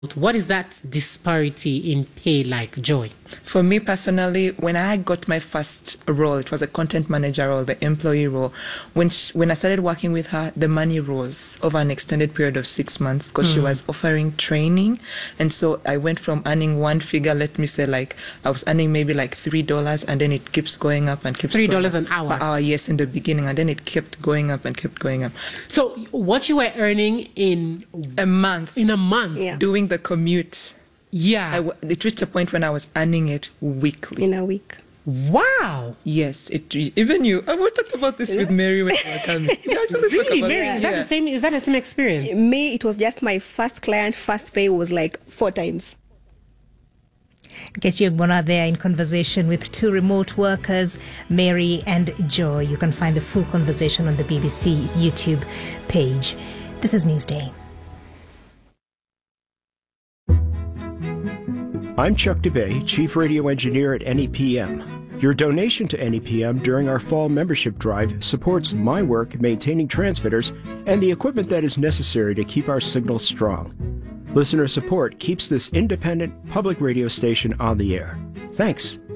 What is that disparity in pay like, Joy? For me personally, when I got my first role, it was a content manager role, the employee role. When I started working with her, the money rose over an extended period of 6 months because she was offering training. And so I went from earning one figure, let me say like, I was earning maybe like $3, and then it keeps going up and keeps $3 going up. an hour? Per hour, yes, in the beginning. And then it kept going up and kept going up. So what you were earning in a month, Yeah. doing the commute. Yeah. It reached a point when I was earning it weekly. In a week. Wow. Yes, even you. I talked about this with Mary when you were coming. Really, Mary? Is that the same? Is that the same experience? Me, it was just my first client. First pay was like 4 times. Get Yugbona there in conversation with two remote workers, Mary and Joy. You can find the full conversation on the BBC YouTube page. This is Newsday. I'm Chuck DeBay, Chief Radio Engineer at NEPM. Your donation to NEPM during our fall membership drive supports my work maintaining transmitters and the equipment that is necessary to keep our signal strong. Listener support keeps this independent public radio station on the air. Thanks.